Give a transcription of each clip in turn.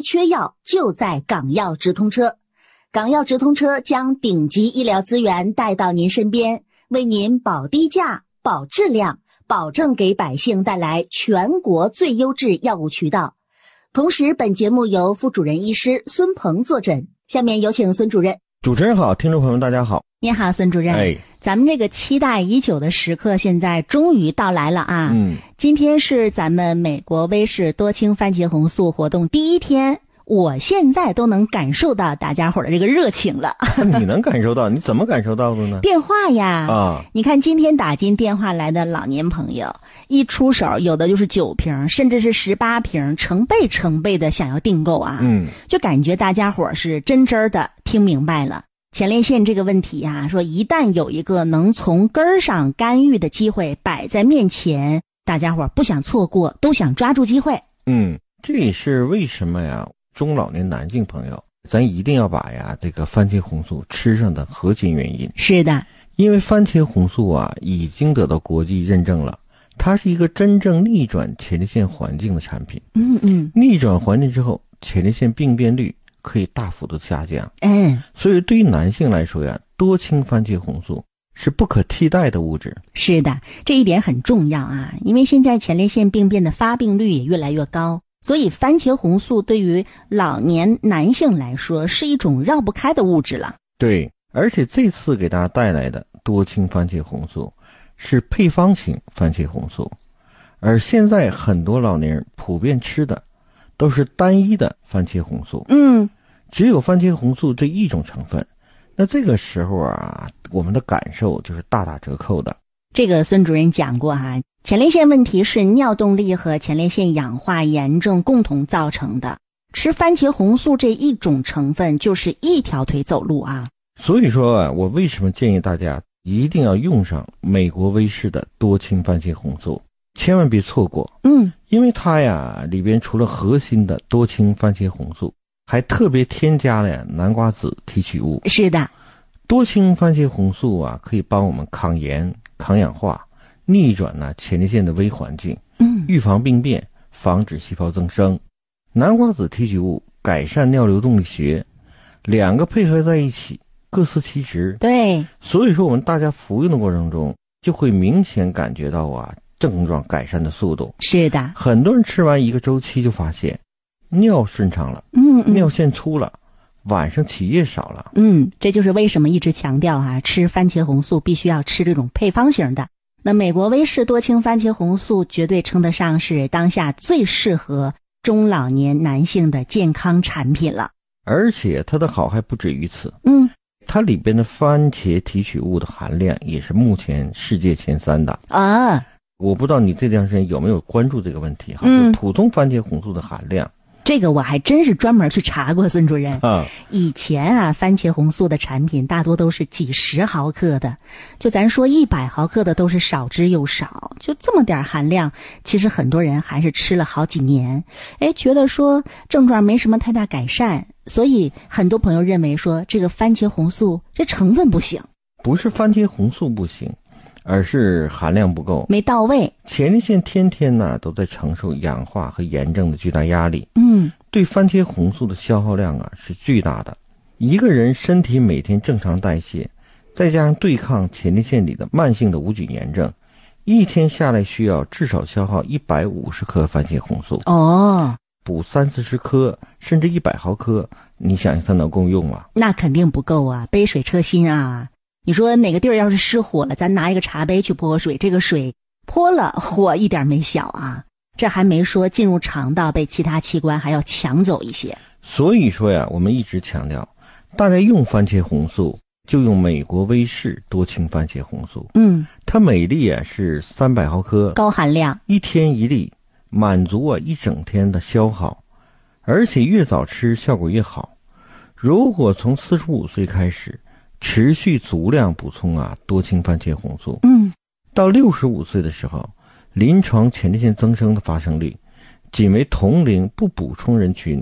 缺药就在港药直通车。港药直通车将顶级医疗资源带到您身边，为您保低价、保质量，保证给百姓带来全国最优质药物渠道。同时，本节目由副主任医师孙鹏坐诊。下面有请孙主任。 主持人好，听众朋友们大家好。 你好，孙主任。咱们这个期待已久的时刻现在终于到来了啊。今天是咱们美国威士多氢番茄红素活动第一天，我现在都能感受到大家伙的这个热情了。 你能感受到？你怎么感受到的呢？ 电话呀。你看今天打进电话来的老年朋友，一出手有的就是9瓶，甚至是18瓶，成倍的想要订购啊。就感觉大家伙是真的听明白了。前列腺这个问题啊，说一旦有一个能从根儿上干预的机会摆在面前，大家伙不想错过，都想抓住机会。 这也是为什么呀，中老年男性朋友咱一定要把这个番茄红素吃上的核心原因。 是的， 因为番茄红素啊已经得到国际认证了，它是一个真正逆转前列腺环境的产品。逆转环境之后，前列腺病变率可以大幅度下降。所以对于男性来说呀，多氢番茄红素是不可替代的物质。 是的，这一点很重要啊，因为现在前列腺病变的发病率也越来越高，所以番茄红素对于老年男性来说是一种绕不开的物质了。 对，而且这次给大家带来的多氢番茄红素是配方型番茄红素，而现在很多老年人普遍吃的都是单一的番茄红素。只有番茄红素这一种成分，那这个时候啊，我们的感受就是大打折扣的。 这个孙主任讲过哈，前列腺问题是尿动力和前列腺氧化炎症共同造成的，吃番茄红素这一种成分就是一条腿走路啊。 所以说啊，我为什么建议大家一定要用上美国威士的多氢番茄红素，千万别错过。因为它呀里边除了核心的多氢番茄红素，还特别添加了南瓜子提取物。 是的， 多氢番茄红素啊可以帮我们抗炎、抗氧化，逆转前列腺的微环境，预防病变，防止细胞增生。南瓜子提取物改善尿流动力学，两个配合在一起，各司其职。 对， 所以说我们大家服用的过程中，就会明显感觉到症状改善的速度。 是的， 很多人吃完一个周期就发现尿顺畅了，尿腺粗了，晚上起夜少了。 这就是为什么一直强调吃番茄红素必须要吃这种配方型的。那美国威士多氢番茄红素绝对称得上是当下最适合中老年男性的健康产品了。 而且它的好还不止于此。它里边的番茄提取物的含量也是目前世界前3的啊。我不知道你这段时间有没有关注这个问题哈？就普通番茄红素的含量， 这个我还真是专门去查过，孙主任。以前番茄红素的产品大多都是几十毫克的，就咱说100毫克的都是少之又少，就这么点含量，其实很多人还是吃了好几年，觉得说症状没什么太大改善，所以很多朋友认为说这个番茄红素这成分不行。 不是番茄红素不行，而是含量不够， 没到位。 前列腺天天都在承受氧化和炎症的巨大压力。对番茄红素的消耗量是巨大的。一个人身体每天正常代谢，再加上对抗前列腺里的慢性的无菌炎症，一天下来需要至少消耗150克番茄红素。补30-40颗甚至100毫克，你想想它能够用吗？ 那肯定不够啊，杯水车薪啊。你说哪个地儿要是失火了，咱拿一个茶杯去泼水，这个水泼了火一点没小啊，这还没说进入肠道被其他器官还要抢走一些。 所以说呀，我们一直强调大家用番茄红素就用美国威士多氢番茄红素。它每粒是300毫克， 高含量 ，1天1粒，满足一整天的消耗，而且越早吃效果越好。如果从45岁开始持续足量补充多氢番茄红素，到65岁的时候，临床前列腺增生的发生率仅为同龄不补充人群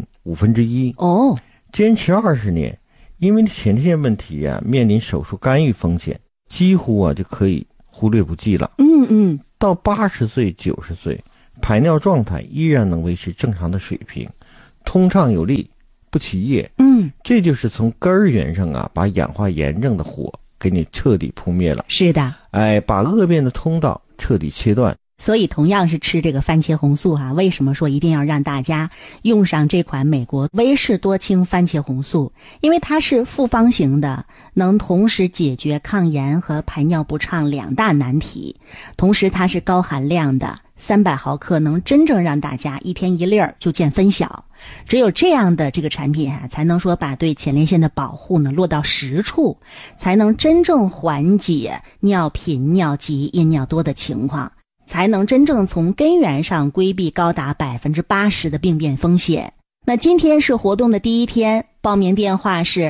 1/5。坚持20年，因为前列腺问题面临手术干预风险，几乎就可以忽略不计了。到80岁90岁，排尿状态依然能维持正常的水平， 通畅有力，不起叶。这就是从根源上啊，把氧化炎症的火给你彻底扑灭了。 是的， 把恶变的通道彻底切断。 所以同样是吃这个番茄红素啊，为什么说一定要让大家用上这款美国威士多清番茄红素？因为它是复方型的，能同时解决抗炎和排尿不畅2大难题，同时它是高含量的，300毫克能真正让大家一天一粒儿就见分晓。只有这样的这个产品啊，才能说把对前列腺的保护呢落到实处，才能真正缓解尿频、尿急、阴尿多的情况，才能真正从根源上规避高达80%的病变风险。那今天是活动的第一天，报名电话是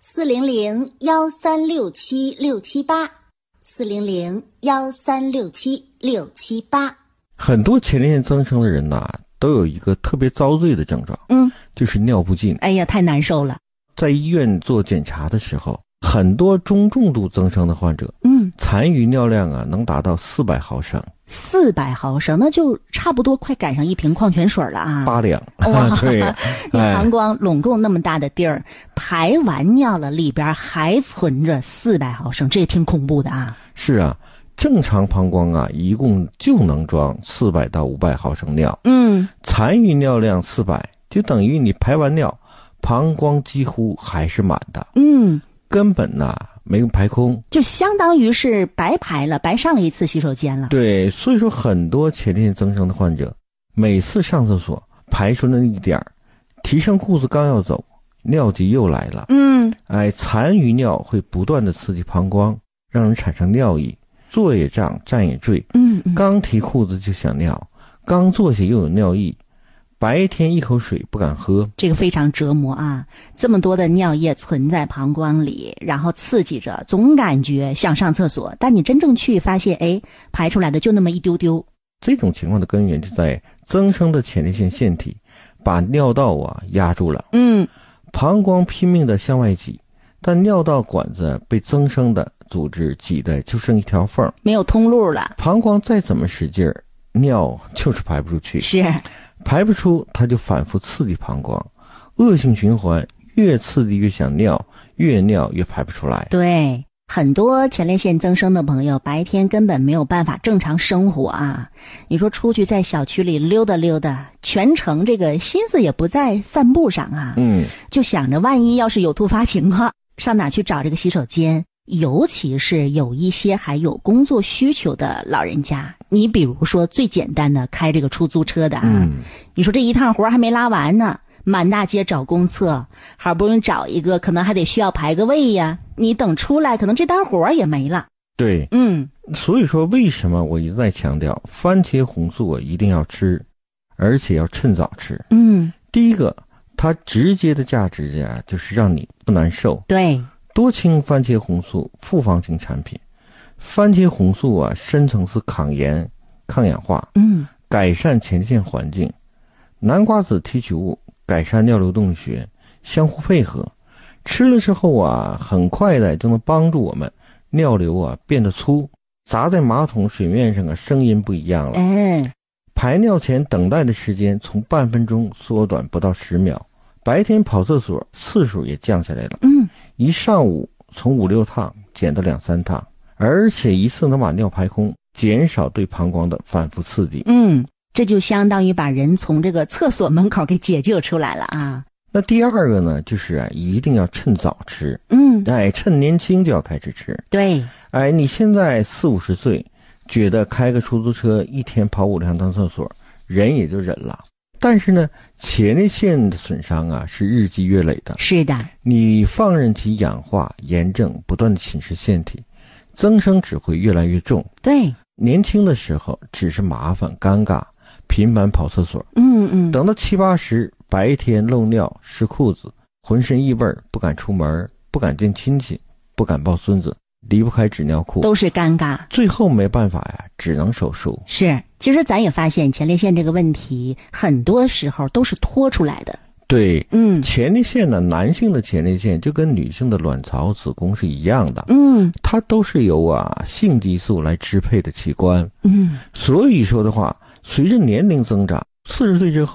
400-1367-678，400-1367-678。 很多前列腺增生的人呐，都有一个特别遭罪的症状，就是尿不尽。 哎呀，太难受了。 在医院做检查的时候，很多中重度增生的患者，残余尿量啊能达到400毫升。 400毫升，那就差不多快赶上一瓶矿泉水了啊 ！8两。 哇， 对， 你膀胱拢共那么大的地儿，排完尿了，里边还存着400毫升，这也挺恐怖的啊。 是啊，正常膀胱啊，一共就能装400到500毫升尿。残余尿量400，就等于你排完尿，膀胱几乎还是满的。根本呐没有排空， 就相当于是白排了，白上了一次洗手间了。 对，所以说很多前列腺增生的患者，每次上厕所排出那一点儿，提上裤子刚要走，尿急又来了。残余尿会不断的刺激膀胱，让人产生尿意，坐也胀，站也坠。刚提裤子就想尿，刚坐下又有尿意。白天一口水不敢喝， 这个非常折磨啊！这么多的尿液存在膀胱里，然后刺激着，总感觉想上厕所，但你真正去发现，排出来的就那么一丢丢。 这种情况的根源就在增生的前列腺腺体把尿道啊压住了。膀胱拼命的向外挤，但尿道管子被增生的组织挤的就剩一条缝， 没有通路了。 膀胱再怎么使劲儿，尿就是排不出去。 是。 排不出，它就反复刺激膀胱，恶性循环，越刺激越想尿，越尿越排不出来。 对，很多前列腺增生的朋友白天根本没有办法正常生活啊！你说出去在小区里溜达溜达，全程这个心思也不在散步上啊，就想着万一要是有突发情况，上哪去找这个洗手间？尤其是有一些还有工作需求的老人家，你比如说最简单的开这个出租车的啊，你说这一趟活还没拉完呢，满大街找公厕，好不容易找一个，可能还得需要排个位呀，你等出来可能这单活也没了。 对，所以说为什么我一直在强调番茄红素一定要吃，而且要趁早吃。第一个，它直接的价值呀，就是让你不难受。 对。 多清番茄红素复方型产品，番茄红素啊，深层次抗炎、抗氧化，改善前列腺环境。南瓜子提取物改善尿流动学，相互配合，吃了之后啊，很快的就能帮助我们尿流啊变得粗，砸在马桶水面上啊，声音不一样了。排尿前等待的时间从半分钟缩短不到10秒。白天跑厕所次数也降下来了，一上午从5、6趟减到2、3趟，而且一次能把尿排空，减少对膀胱的反复刺激。 这就相当于把人从这个厕所门口给解救出来了啊。 那第二个呢，就是一定要趁早吃。趁年轻就要开始吃。 对， 你现在40、50岁，觉得开个出租车一天跑5、6趟厕所，人也就忍了。但是呢，前列腺的损伤啊是日积月累的。 是的， 你放任其氧化、炎症不断的侵蚀腺体，增生只会越来越重。 对， 年轻的时候只是麻烦、尴尬，频繁跑厕所。等到70、80，白天漏尿、湿裤子，浑身异味，不敢出门，不敢见亲戚，不敢抱孙子，离不开纸尿裤， 都是尴尬。 最后没办法呀，只能手术。 是，其实咱也发现前列腺这个问题，很多时候都是拖出来的。 对，前列腺呢，男性的前列腺就跟女性的卵巢、子宫是一样的，它都是由性激素来支配的器官。所以说的话，随着年龄增长，40岁之后，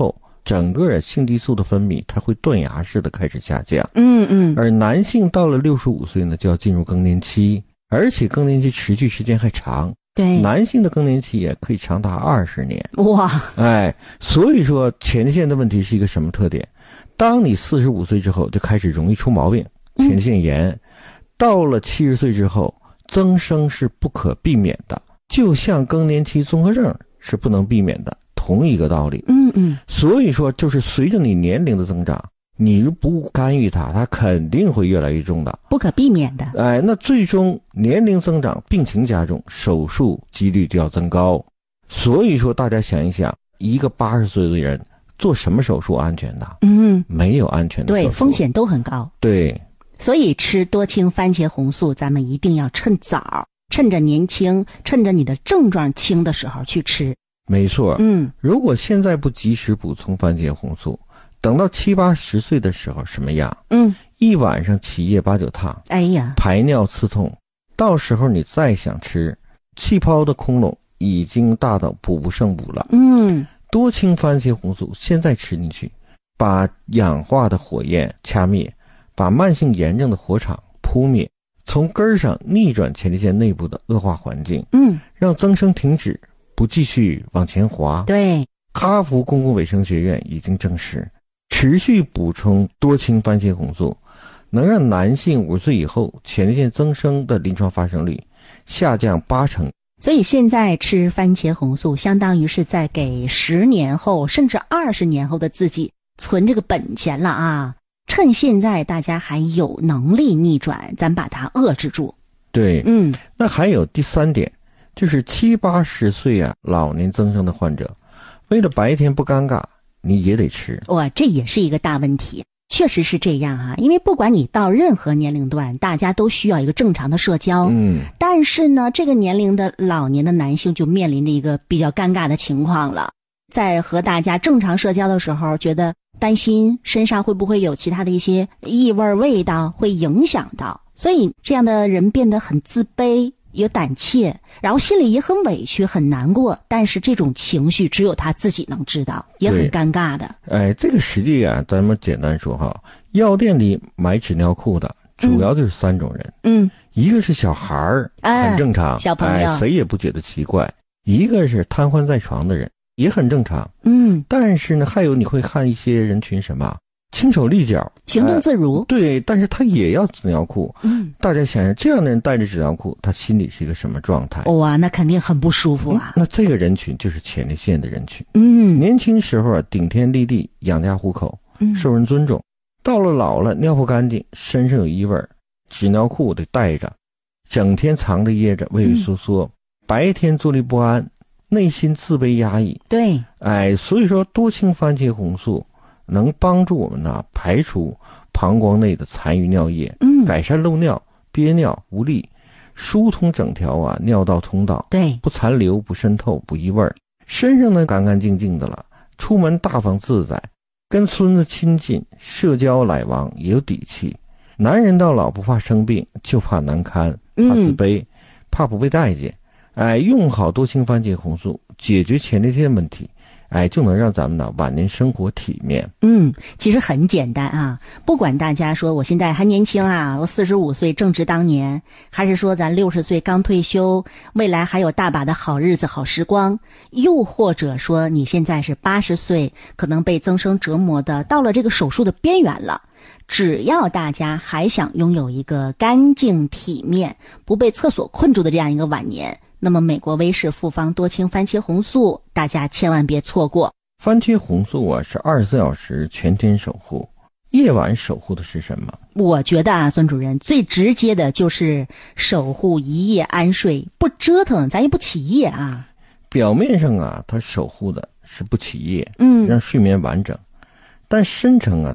整个性激素的分泌它会断崖式的开始下降。而男性到了65岁呢，就要进入更年期，而且更年期持续时间还长。 对， 男性的更年期也可以长达20年。 哇， 所以说前列腺的问题是一个什么特点？当你45岁之后就开始容易出毛病，前列腺炎，到了70岁之后增生是不可避免的，就像更年期综合症是不能避免的，同一个道理。所以说就是随着你年龄的增长，你不干预它，它肯定会越来越重的， 不可避免的。 那最终年龄增长，病情加重，手术几率就要增高。所以说大家想一想，一个80岁的人做什么手术安全的？没有安全的手术， 对，风险都很高。 对， 所以吃多氢番茄红素，咱们一定要趁早，趁着年轻，趁着你的症状轻的时候去吃。 没错。如果现在不及时补充番茄红素，等到70、80岁的时候什么样？一晚上起夜8、9趟， 哎呀， 排尿刺痛，到时候你再想吃，气泡的窟窿已经大到补不胜补了。多氢番茄红素现在吃进去，把氧化的火焰掐灭，把慢性炎症的火场扑灭，从根上逆转前列腺内部的恶化环境，让增生停止，不继续往前滑。 对， 哈佛公共卫生学院已经证实，持续补充多氢番茄红素能让男性50岁以后前列腺增生的临床发生率下降80%。 所以现在吃番茄红素相当于是在给10年后甚至20年后的自己存这个本钱了啊！趁现在大家还有能力逆转，咱把它遏制住。 对，那还有第3点，就是70、80岁老年增生的患者，为了白天不尴尬，你也得吃。 这也是一个大问题。确实是这样啊，因为不管你到任何年龄段，大家都需要一个正常的社交。但是呢，这个年龄的老年的男性就面临着一个比较尴尬的情况了，在和大家正常社交的时候，觉得担心身上会不会有其他的一些异味味道会影响到，所以这样的人变得很自卑，有胆怯，然后心里也很委屈很难过，但是这种情绪只有他自己能知道，也很尴尬的。 这个实际咱们简单说哈，药店里买纸尿裤的主要就是3种人。一个是小孩儿，很正常， 小朋友， 谁也不觉得奇怪；一个是瘫痪在床的人，也很正常。但是呢，还有你会看一些人群什么轻手利脚， 行动自如。 对，但是他也要纸尿裤。大家想想，这样的人带着纸尿裤，他心里是一个什么状态？ 哇，那肯定很不舒服啊。 那这个人群就是前列腺的人群。年轻时候顶天立地，养家糊口，受人尊重。到了老了，尿不干净，身上有异味，纸尿裤得带着，整天藏着掖着，畏畏缩缩，白天坐立不安，内心自卑压抑。 对， 所以说多氢番茄红素能帮助我们排除膀胱内的残余尿液，改善漏尿、憋尿、无力，疏通整条尿道通道， 对， 不残留、不渗透、不异味，身上呢干干净净的了，出门大方自在，跟孙子亲近，社交来往也有底气。男人到老不怕生病，就怕难堪，怕自卑，怕不被待见。用好多氢番茄红素，解决前列腺问题，就能让咱们晚年生活体面。 其实很简单啊，不管大家说我现在还年轻我45岁正值当年，还是说咱60岁刚退休，未来还有大把的好日子好时光，又或者说你现在是80岁，可能被增生折磨的到了这个手术的边缘了，只要大家还想拥有一个干净体面、不被厕所困住的这样一个晚年，那么美国威士复方多氢番茄红素大家千万别错过。 番茄红素是24小时全天守护，夜晚守护的是什么？ 我觉得孙主任最直接的就是守护一夜安睡，不折腾咱也不起夜表面上它守护的是不起夜，让睡眠完整，但深层